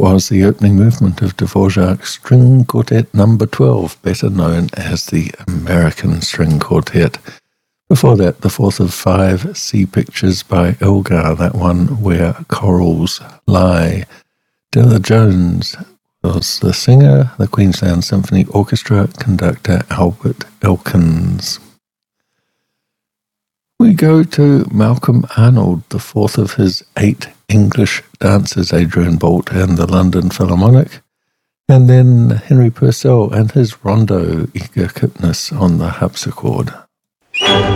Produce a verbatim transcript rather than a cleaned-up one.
was the opening movement of Dvorak's String Quartet number twelve, better known as the American String Quartet. Before that, the fourth of five Sea Pictures by Elgar, that one where corals lie. Dilla Jones was the singer, the Queensland Symphony Orchestra conductor Albert Elkins. We go to Malcolm Arnold, the fourth of his eight English dancers, Adrian Boult and the London Philharmonic, and then Henry Purcell and his rondo, Eager Kipnis on the harpsichord.